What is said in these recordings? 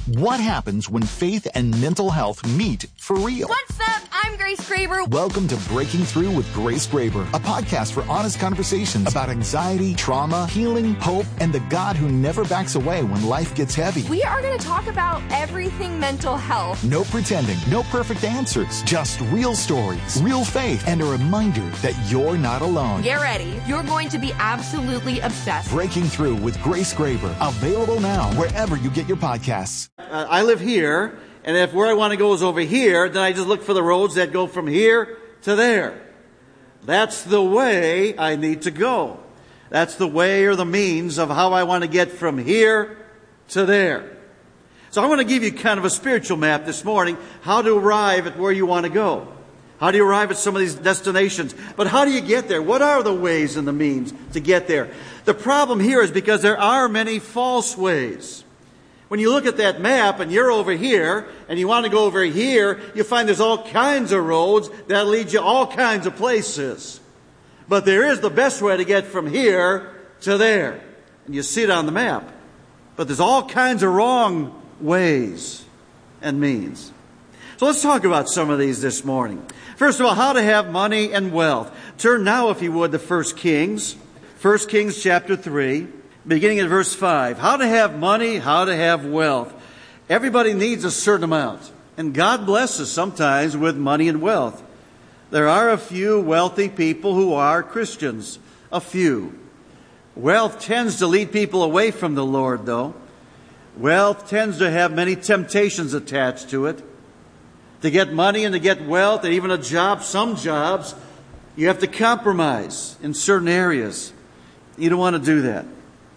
What happens when faith and mental health meet for real? What's up? I'm Grace Graber. Welcome to Breaking Through with Grace Graber, a podcast for honest conversations about anxiety, trauma, healing, hope, and the God who never backs away when life gets heavy. We are going to talk about everything mental health. No pretending, no perfect answers, just real stories, real faith, and a reminder that you're not alone. Get ready. You're going to be absolutely obsessed. Breaking Through with Grace Graber, available now wherever you get your podcasts. I live here, and if where I want to go is over here, then I just look for the roads that go from here to there. That's the way I need to go. That's the way or the means of how I want to get from here to there. So I want to give you kind of a spiritual map this morning, how to arrive at where you want to go. How do you arrive at some of these destinations? But how do you get there? What are the ways and the means to get there? The problem here is because there are many false ways. When you look at that map and you're over here and you want to go over here, you find there's all kinds of roads that lead you all kinds of places. But there is the best way to get from here to there. And you see it on the map. But there's all kinds of wrong ways and means. So let's talk about some of these this morning. First of all, how to have money and wealth. Turn now, if you would, to 1 Kings. 1 Kings chapter 3. Beginning at verse 5, how to have money, how to have wealth. Everybody needs a certain amount. And God blesses sometimes with money and wealth. There are a few wealthy people who are Christians. A few. Wealth tends to lead people away from the Lord, though. Wealth tends to have many temptations attached to it. To get money and to get wealth and even a job, some jobs, you have to compromise in certain areas. You don't want to do that.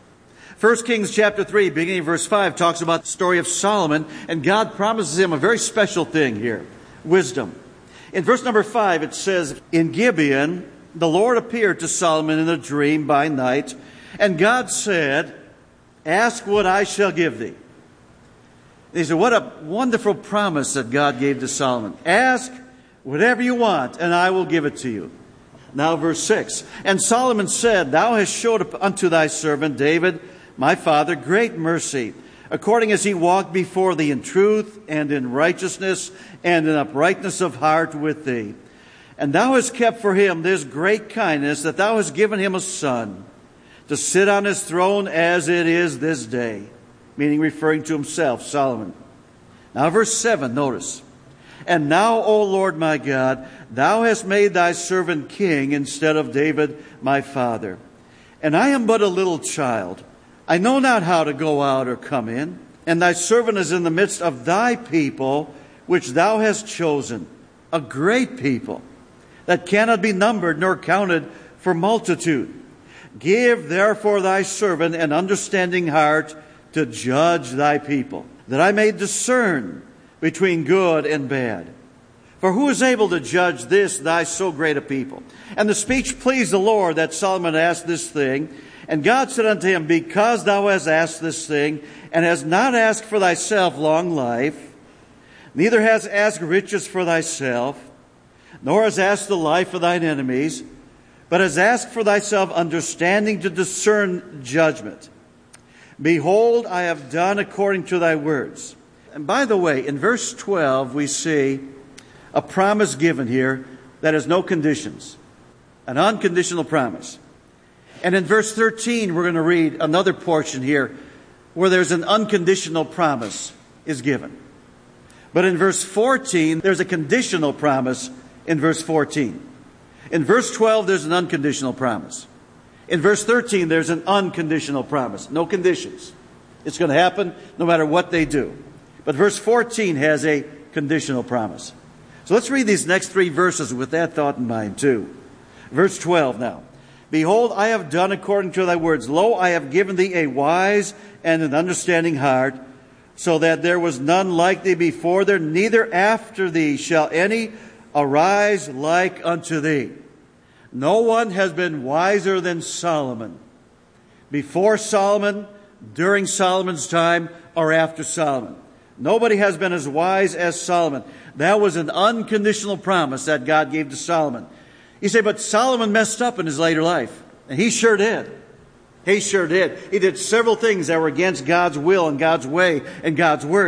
1 Kings chapter 3, beginning of verse 5, talks about the story of Solomon, and God promises him a very special thing here, wisdom. In verse number 5, it says, in Gibeon, the Lord appeared to Solomon in a dream by night, and God said, ask what I shall give thee. And he said, what a wonderful promise that God gave to Solomon. Ask whatever you want, and I will give it to you. Now verse 6, and Solomon said, thou hast showed unto thy servant David, my father, great mercy, according as he walked before thee in truth and in righteousness and in uprightness of heart with thee. And thou hast kept for him this great kindness, that thou hast given him a son, to sit on his throne as it is this day. Meaning referring to himself, Solomon. Now verse 7, notice. And now, O Lord my God, thou hast made thy servant king instead of David my father. And I am but a little child. I know not how to go out or come in, and thy servant is in the midst of thy people, which thou hast chosen, a great people, that cannot be numbered nor counted for multitude. Give therefore thy servant an understanding heart to judge thy people, that I may discern between good and bad. For who is able to judge this, thy so great a people? And the speech pleased the Lord that Solomon asked this thing. And God said unto him, because thou hast asked this thing, and hast not asked for thyself long life, neither hast asked riches for thyself, nor hast asked the life of thine enemies, but hast asked for thyself understanding to discern judgment. Behold, I have done according to thy words. And by the way, in verse 12, we see a promise given here that has no conditions. An unconditional promise. And in verse 13, we're going to read another portion here where there's an unconditional promise is given. But in verse 14, there's a conditional promise in verse 14. In verse 12, there's an unconditional promise. In verse 13, there's an unconditional promise. No conditions. It's going to happen no matter what they do. But verse 14 has a conditional promise. So let's read these next three verses with that thought in mind too. Verse 12 now. Behold, I have done according to thy words. Lo, I have given thee a wise and an understanding heart, so that there was none like thee before there, neither after thee shall any arise like unto thee. No one has been wiser than Solomon. Before Solomon, during Solomon's time, or after Solomon. Nobody has been as wise as Solomon. That was an unconditional promise that God gave to Solomon. You say, but Solomon messed up in his later life. And he sure did. He sure did. He did several things that were against God's will and God's way and God's word.